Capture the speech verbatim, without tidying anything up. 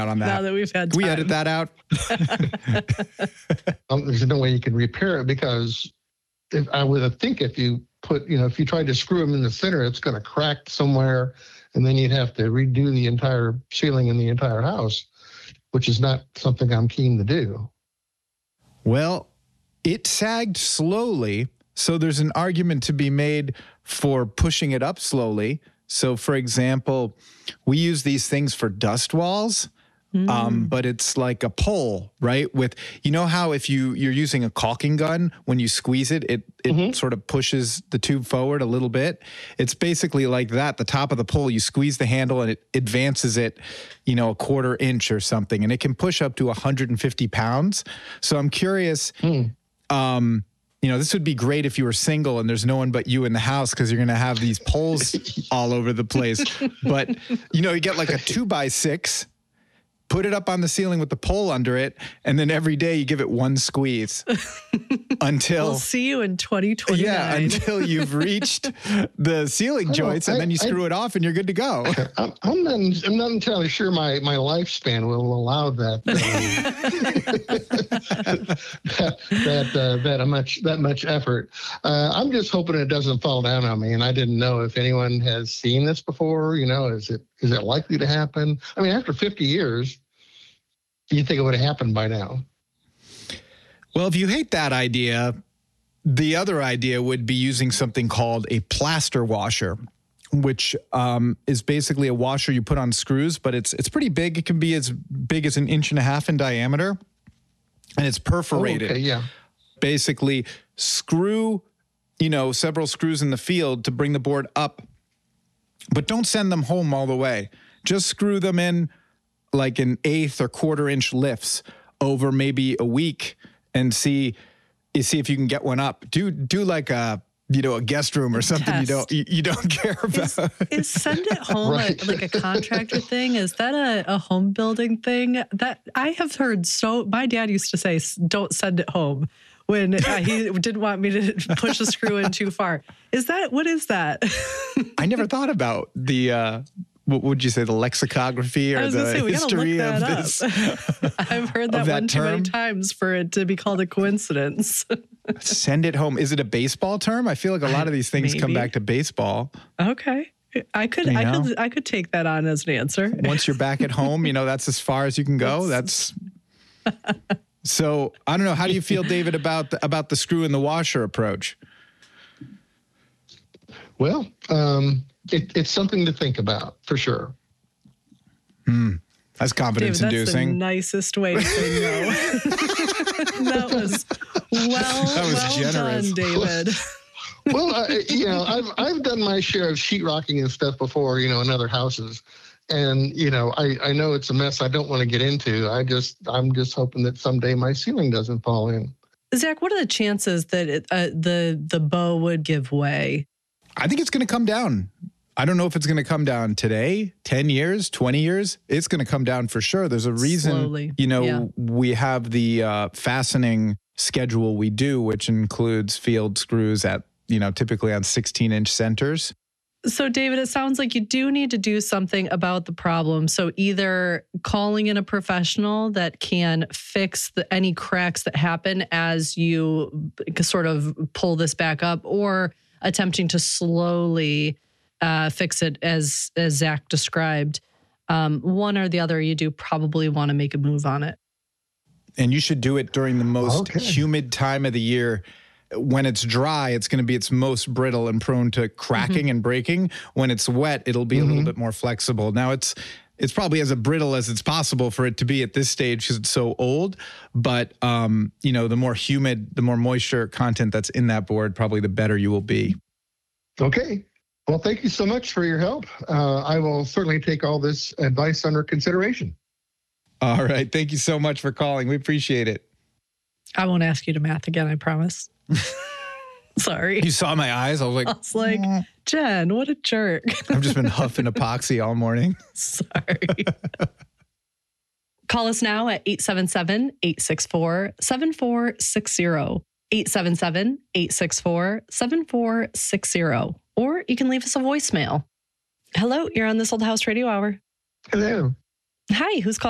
out on that. Now that we've had time. Can we edit that out? um, there's no way you can repair it because if, I would think if you put, you know, if you tried to screw them in the center, it's going to crack somewhere, and then you'd have to redo the entire ceiling in the entire house, which is not something I'm keen to do. Well, it sagged slowly, so there's an argument to be made for pushing it up slowly. So, for example, we use these things for dust walls, mm. um, but it's like a pole, right? With, you know how if you, you're using a caulking gun, when you squeeze it, it, it mm-hmm. sort of pushes the tube forward a little bit. It's basically like that. The top of the pole, you squeeze the handle and it advances it, you know, a quarter inch or something, and it can push up to one hundred fifty pounds. So I'm curious, mm. um, you know, this would be great if you were single and there's no one but you in the house because you're going to have these poles all over the place. But, you know, you get like a two by six, put it up on the ceiling with the pole under it, and then every day you give it one squeeze until... We'll see you in twenty twenty-nine. Yeah, until you've reached the ceiling joints, and I, then you screw I, it off and you're good to go. I'm, I'm, not, I'm not entirely sure my, my lifespan will allow that uh, that that, uh, that much that much effort. Uh, I'm just hoping it doesn't fall down on me, and I didn't know if anyone has seen this before. You know, is it is it likely to happen? I mean, after fifty years, you think it would have happened by now? Well, if you hate that idea, the other idea would be using something called a plaster washer, which um, is basically a washer you put on screws, but it's it's pretty big. It can be as big as an inch and a half in diameter, and it's perforated. Oh, okay, yeah. Basically, screw, you know, several screws in the field to bring the board up, but don't send them home all the way. Just screw them in like an eighth or quarter inch lifts over maybe a week, and see, you see if you can get one up. Do do like a, you know, a guest room or something Test. you don't you, you don't care about. Is, is send it home Right. a, like a contractor thing? Is that a, a home building thing? That I have heard so. My dad used to say, "Don't send it home," when uh, he didn't want me to push a screw in too far. Is that what is that? I never thought about the. Uh, What would you say, the lexicography or the say, history of this? I've heard that, that one term? too many times for it to be called a coincidence. Send it home. Is it a baseball term? I feel like a lot of these things Maybe. come back to baseball. Okay. I could You I know? could I could take that on as an answer. Once you're back at home, you know, that's as far as you can go. That's so I don't know. How do you feel, David, about the, about the screw in the washer approach? Well, um, it, it's something to think about for sure. Hmm. That's confidence David, inducing. that's the nicest way to say no. That was well, That was well generous. done, David. Well, I, you know, I've I've done my share of sheetrocking and stuff before, you know, in other houses, and you know, I, I know it's a mess I don't want to get into. I just I'm just hoping that someday my ceiling doesn't fall in. Zach, what are the chances that it, uh, the the bow would give way? I think it's going to come down. I don't know if it's going to come down today, ten years, twenty years. It's going to come down for sure. There's a reason, Slowly. you know, Yeah. we have the uh, fastening schedule we do, which includes field screws at, you know, typically on sixteen inch centers. So, David, it sounds like you do need to do something about the problem. So either calling in a professional that can fix the, any cracks that happen as you sort of pull this back up, or attempting to slowly uh, fix it as, as Zach described. Um, one or the other, you do probably want to make a move on it. And you should do it during the most Okay. humid time of the year. When it's dry, it's going to be its most brittle and prone to cracking Mm-hmm. and breaking. When it's wet, it'll be Mm-hmm. a little bit more flexible. Now, it's it's probably as brittle as it's possible for it to be at this stage because it's so old. But, um, you know, the more humid, the more moisture content that's in that board, probably the better you will be. Okay. Well, thank you so much for your help. Uh, I will certainly take all this advice under consideration. All right. Thank you so much for calling. We appreciate it. I won't ask you to math again, I promise. Sorry. You saw my eyes. I was like, I was like, Jen, what a jerk. I've just been huffing epoxy all morning. Sorry. Call us now at eight seven seven, eight six four, seven four six zero. eight seven seven, eight six four, seven four six zero. Or you can leave us a voicemail. Hello, you're on This Old House Radio Hour. Hello. Hi, who's calling?